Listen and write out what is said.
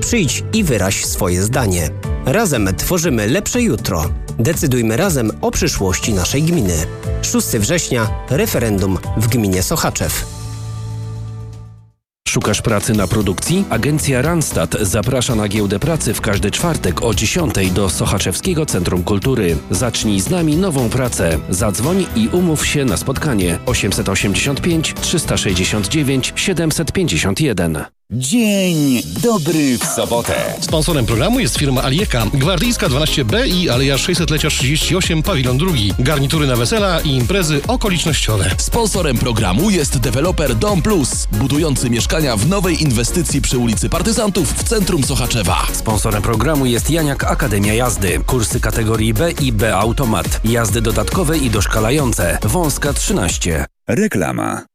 Przyjdź i wyraź swoje zdanie. Razem tworzymy lepsze jutro. Decydujmy razem o przyszłości naszej gminy. 6 września referendum w gminie Sochaczew. Szukasz pracy na produkcji? Agencja Randstad zaprasza na giełdę pracy w każdy czwartek o 10:00 do Sochaczewskiego Centrum Kultury. Zacznij z nami nową pracę. Zadzwoń i umów się na spotkanie 885 369 751. Dzień dobry w sobotę. Sponsorem programu jest firma Alieka, Gwardyjska 12B i Aleja 600-lecia 38, pawilon 2. Garnitury na wesela i imprezy okolicznościowe. Sponsorem programu jest deweloper Dom Plus, budujący mieszkania w nowej inwestycji przy ulicy Partyzantów w centrum Sochaczewa. Sponsorem programu jest Janiak Akademia Jazdy. Kursy kategorii B i B Automat. Jazdy dodatkowe i doszkalające. Wąska 13. Reklama.